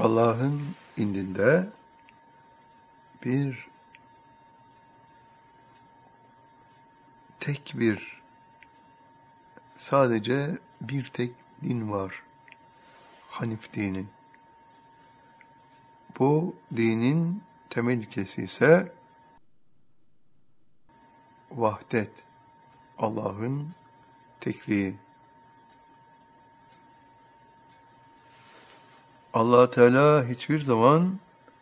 Allah'ın indinde sadece bir tek din var. Hanif dini. Bu dinin temel ilkesi ise vahdet, Allah'ın tekliği. Allah Teala hiçbir zaman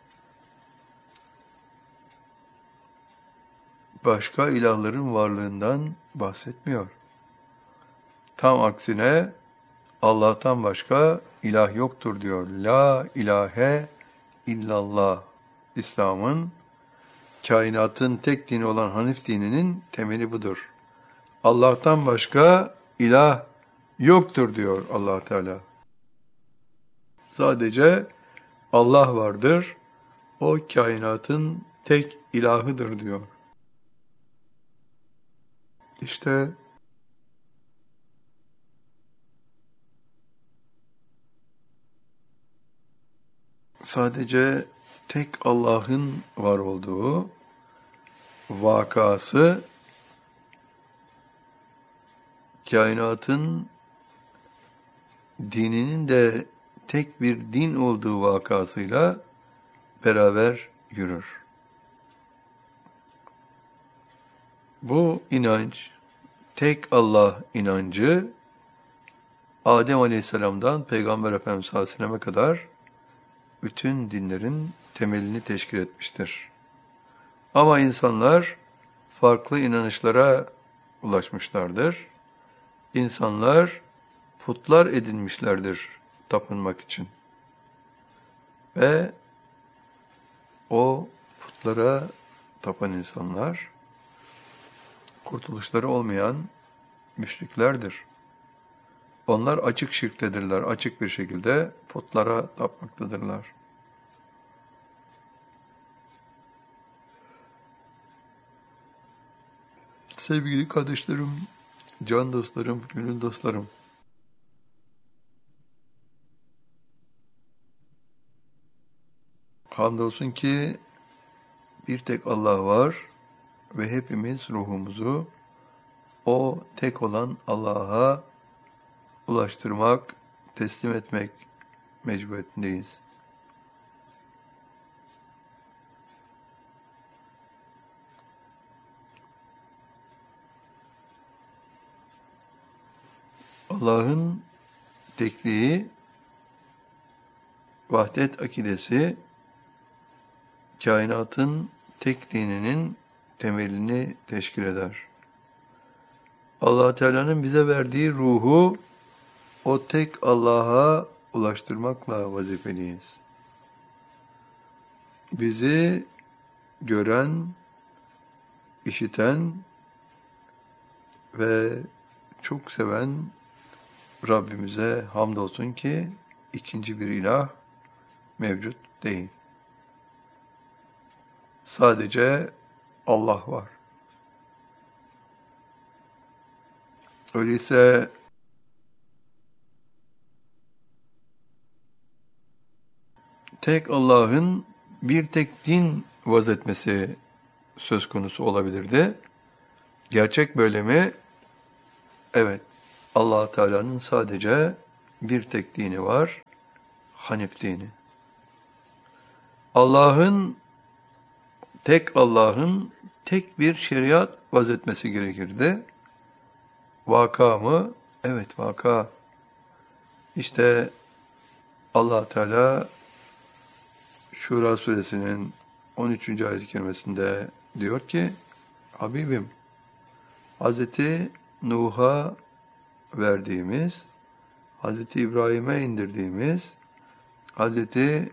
başka ilahların varlığından bahsetmiyor. Tam aksine Allah'tan başka ilah yoktur diyor. La ilahe illallah. İslam'ın, kainatın tek dini olan Hanif dininin temeli budur. Allah'tan başka ilah yoktur diyor Allah Teala. Sadece Allah vardır. O kainatın tek ilahıdır diyor. İşte sadece tek Allah'ın var olduğu vakası kainatın dininin de tek bir din olduğu vakasıyla beraber yürür. Bu inanç, tek Allah inancı, Adem Aleyhisselam'dan Peygamber Efendimiz sallallahu aleyhi ve selleme kadar bütün dinlerin temelini teşkil etmiştir. Ama insanlar farklı inanışlara ulaşmışlardır. İnsanlar putlar edinmişlerdir tapınmak için. Ve o putlara tapan insanlar kurtuluşları olmayan müşriklerdir. Onlar açık şirktedirler, açık bir şekilde putlara tapmaktadırlar. Sevgili kardeşlerim, can dostlarım, gönül dostlarım, hamdolsun ki bir tek Allah var ve hepimiz ruhumuzu o tek olan Allah'a ulaştırmak, teslim etmek mecburiyetindeyiz. Allah'ın tekliği, vahdet akidesi, kainatın tek dininin temelini teşkil eder. Allah Teala'nın bize verdiği ruhu o tek Allah'a ulaştırmakla vazifeliyiz. Bizi gören, işiten ve çok seven Rabbimize hamdolsun ki ikinci bir ilah mevcut değil. Sadece Allah var. Öyleyse tek Allah'ın bir tek din vazetmesi söz konusu olabilirdi. Gerçek böyle mi? Evet. Allah Teala'nın sadece bir tek dini var. Hanif dini. Allah'ın tek bir şeriat vazetmesi gerekirdi. Vaka mı? Evet, vaka. İşte Allah Teala Şura suresinin 13. ayet-i kerimesinde diyor ki, Habibim, Hazreti Nuh'a verdiğimiz, Hazreti İbrahim'e indirdiğimiz, Hazreti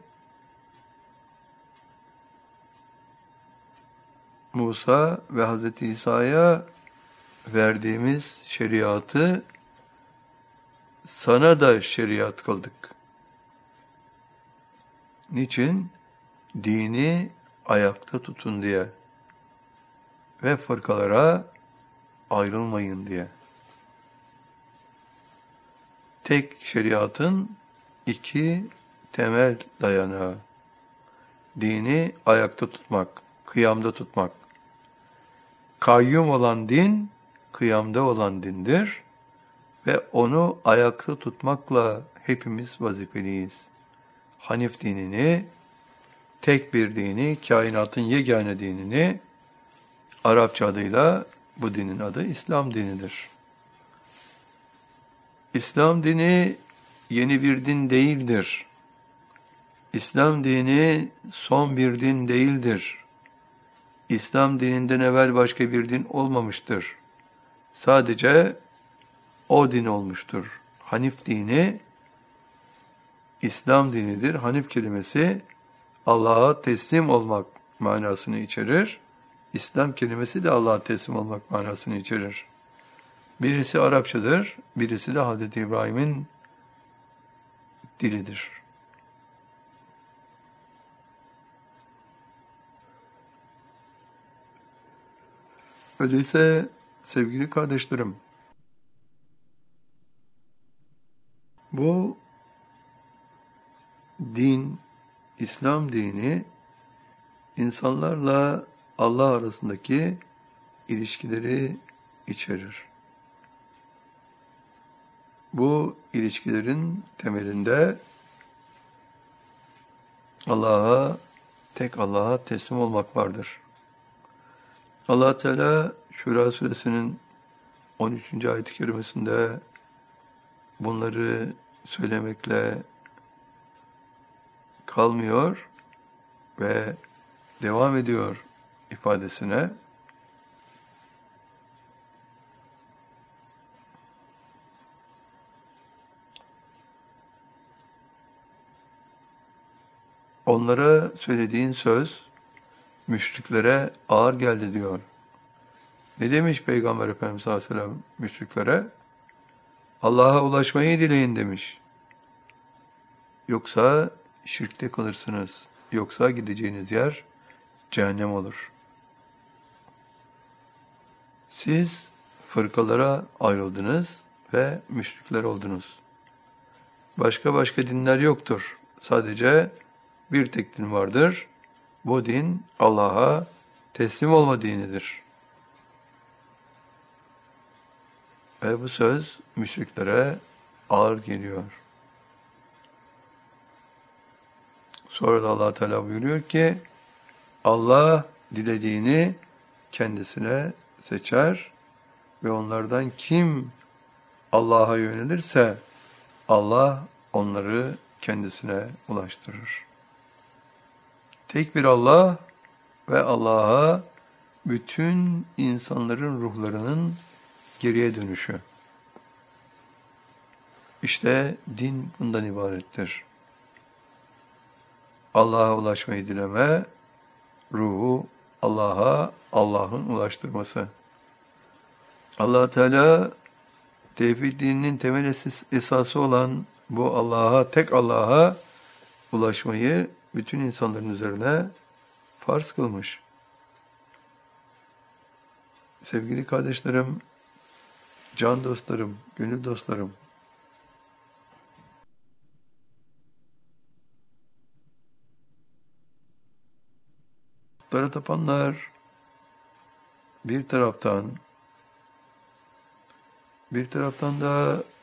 Musa ve Hazreti İsa'ya verdiğimiz şeriatı sana da şeriat kıldık. Niçin? Dini ayakta tutun diye ve fırkalara ayrılmayın diye. Tek şeriatın iki temel dayanağı. Dini ayakta tutmak, kıyamda tutmak. Kayyum olan din, kıyamda olan dindir ve onu ayakta tutmakla hepimiz vazifeliyiz. Hanif dinini, tek bir dini, kainatın yegane dinini, Arapça adıyla bu dinin adı İslam dinidir. İslam dini yeni bir din değildir. İslam dini son bir din değildir. İslam dininden evvel başka bir din olmamıştır. Sadece o din olmuştur. Hanif dini İslam dinidir. Hanif kelimesi Allah'a teslim olmak manasını içerir. İslam kelimesi de Allah'a teslim olmak manasını içerir. Birisi Arapçadır, birisi de Hazreti İbrahim'in dilidir. Öyleyse sevgili kardeşlerim, bu din, İslam dini, insanlarla Allah arasındaki ilişkileri içerir. Bu ilişkilerin temelinde tek Allah'a teslim olmak vardır. Allah Teala Şura suresinin 13. ayet-i kerimesinde bunları söylemekle kalmıyor ve devam ediyor ifadesine. Onlara söylediğin söz müşriklere ağır geldi diyor. Ne demiş Peygamber Efendimiz sallallahu aleyhi ve sellem müşriklere? Allah'a ulaşmayı dileyin demiş. Yoksa şirkte kalırsınız. Yoksa gideceğiniz yer cehennem olur. Siz fırkalara ayrıldınız ve müşrikler oldunuz. Başka dinler yoktur. Sadece bir tek din vardır. Bu din Allah'a teslim olma dinidir. Ve bu söz müşriklere ağır geliyor. Sonra da Allah Teala buyuruyor ki, Allah dilediğini kendisine seçer ve onlardan kim Allah'a yönelirse Allah onları kendisine ulaştırır. Tek bir Allah ve Allah'a bütün insanların ruhlarının geriye dönüşü. İşte din bundan ibarettir. Allah'a ulaşmayı dileme, ruhu Allah'a, Allah'ın ulaştırması. Allah Teala tevhid dininin temel esası olan bu tek Allah'a ulaşmayı bütün insanların üzerine farz kılmış. Sevgili kardeşlerim, can dostlarım, gönül dostlarım, putlara tapanlar bir taraftan da